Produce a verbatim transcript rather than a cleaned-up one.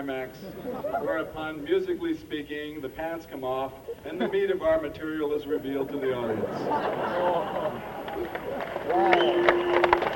climax, whereupon, musically speaking, the pants come off and the meat of our material is revealed to the audience.